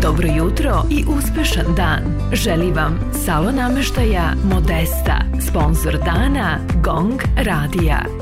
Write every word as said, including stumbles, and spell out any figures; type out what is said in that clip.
Dobro jutro i uspešan dan. Želi vam Salon nameštaja Modesta, sponzor dana Gong Radija.